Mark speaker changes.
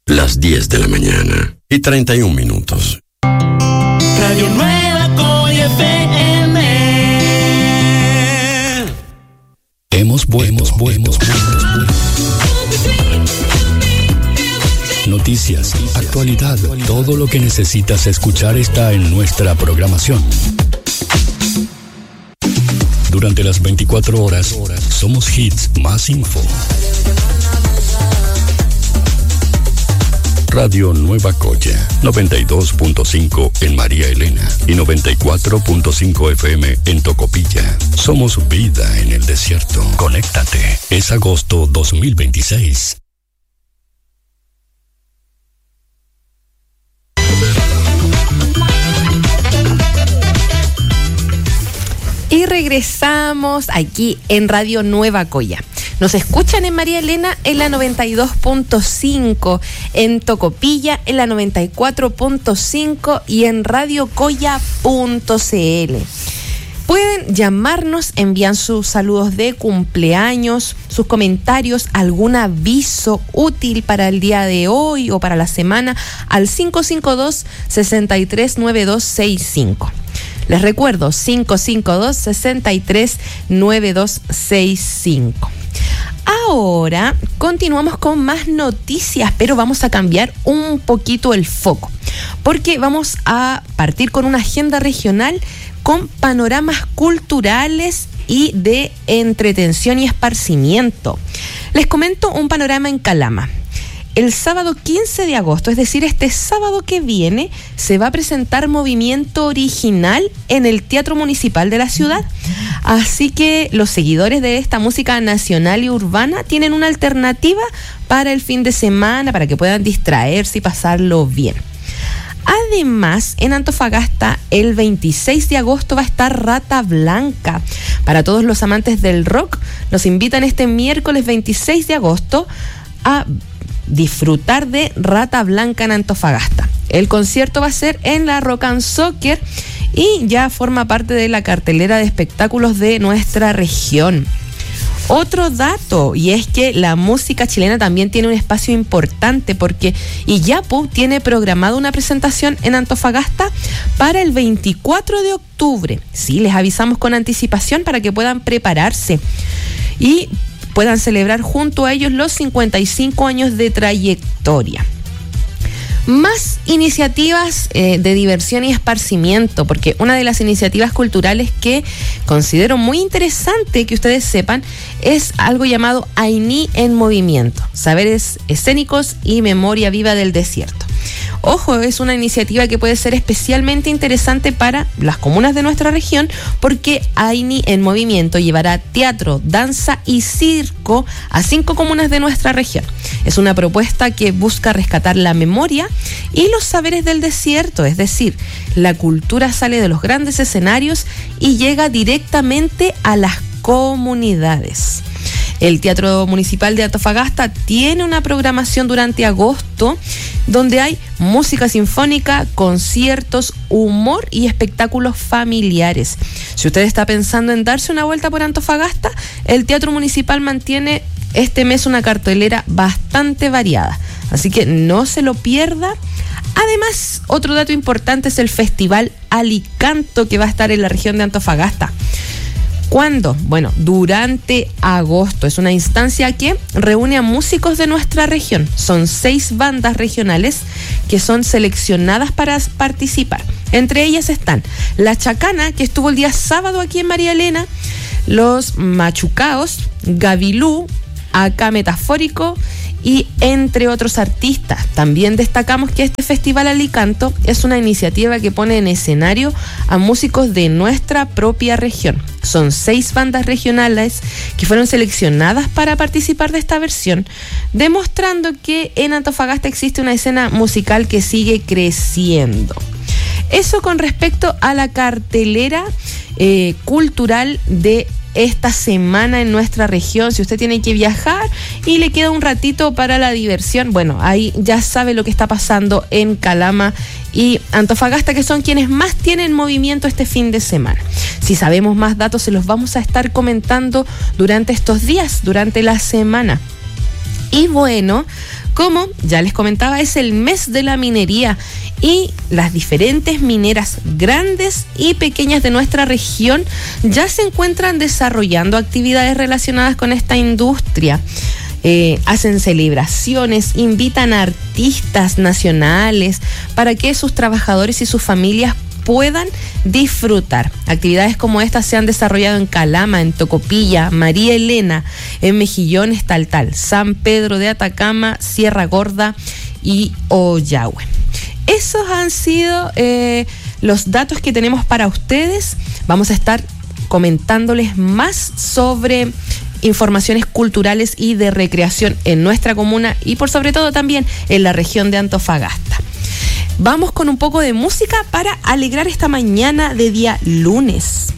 Speaker 1: Las 10 de la mañana y 31 minutos.
Speaker 2: Radio Nueva Coya FM.
Speaker 3: Hemos vuelto. Noticias, actualidad, todo lo que necesitas escuchar está en nuestra programación. Durante las 24 horas, somos hits más info. Radio Nueva Coya, 92.5 en María Elena y 94.5 FM en Tocopilla. Somos vida en el desierto. Conéctate. Es agosto 2026.
Speaker 4: Y regresamos aquí en Radio Nueva Coya. Nos escuchan en María Elena en la 92.5, en Tocopilla en la 94.5 y en radiocoya.cl. Pueden llamarnos, envían sus saludos de cumpleaños, sus comentarios, algún aviso útil para el día de hoy o para la semana al 552-639265. Les recuerdo, 552-639265. Ahora continuamos con más noticias, pero vamos a cambiar un poquito el foco, porque vamos a partir con una agenda regional con panoramas culturales y de entretención y esparcimiento. Les comento un panorama en Calama. El sábado 15 de agosto, es decir, este sábado que viene, se va a presentar Movimiento Original en el Teatro Municipal de la ciudad. Así que los seguidores de esta música nacional y urbana tienen una alternativa para el fin de semana, para que puedan distraerse y pasarlo bien. Además, en Antofagasta, el 26 de agosto va a estar Rata Blanca. Para todos los amantes del rock, los invitan este miércoles 26 de agosto a disfrutar de Rata Blanca en Antofagasta. El concierto va a ser en la Rock and Soccer y ya forma parte de la cartelera de espectáculos de nuestra región. Otro dato, y es que la música chilena también tiene un espacio importante porque Iyapu tiene programada una presentación en Antofagasta para el 24 de octubre. Sí, les avisamos con anticipación para que puedan prepararse y puedan celebrar junto a ellos los 55 años de trayectoria. Más iniciativas de diversión y esparcimiento, porque una de las iniciativas culturales que considero muy interesante que ustedes sepan es algo llamado Aini en Movimiento, Saberes Escénicos y Memoria Viva del Desierto. Ojo, es una iniciativa que puede ser especialmente interesante para las comunas de nuestra región porque Aini en Movimiento llevará teatro, danza y circo a 5 comunas de nuestra región. Es una propuesta que busca rescatar la memoria y los saberes del desierto, es decir, la cultura sale de los grandes escenarios y llega directamente a las comunidades. El Teatro Municipal de Antofagasta tiene una programación durante agosto donde hay música sinfónica, conciertos, humor y espectáculos familiares. Si usted está pensando en darse una vuelta por Antofagasta, el Teatro Municipal mantiene este mes una cartelera bastante variada, así que no se lo pierda. Además, otro dato importante es el Festival Alicanto que va a estar en la región de Antofagasta. ¿Cuándo? Bueno, durante agosto. Es una instancia que reúne a músicos de nuestra región. Son 6 bandas regionales que son seleccionadas para participar. Entre ellas están La Chacana, que estuvo el día sábado aquí en María Elena, Los Machucaos, Gavilú, Acá Metafórico y entre otros artistas. También destacamos que este Festival Alicanto es una iniciativa que pone en escenario a músicos de nuestra propia región. Son 6 bandas regionales que fueron seleccionadas para participar de esta versión, demostrando que en Antofagasta existe una escena musical que sigue creciendo. Eso con respecto a la cartelera cultural de esta semana en nuestra región. Si usted tiene que viajar y le queda un ratito para la diversión, bueno, ahí ya sabe lo que está pasando en Calama y Antofagasta, que son quienes más tienen movimiento este fin de semana. Si sabemos más datos, se los vamos a estar comentando durante estos días, durante la semana. Y bueno, Como ya les comentaba, es el mes de la minería y las diferentes mineras grandes y pequeñas de nuestra región ya se encuentran desarrollando actividades relacionadas con esta industria. Hacen celebraciones, invitan a artistas nacionales para que sus trabajadores y sus familias puedan disfrutar. Actividades como estas se han desarrollado en Calama, en Tocopilla, María Elena, en Mejillones, Taltal, San Pedro de Atacama, Sierra Gorda y Ollagüe. Esos han sido los datos que tenemos para ustedes. Vamos a estar comentándoles más sobre informaciones culturales y de recreación en nuestra comuna y por sobre todo también en la región de Antofagasta. Vamos con un poco de música para alegrar esta mañana de día lunes.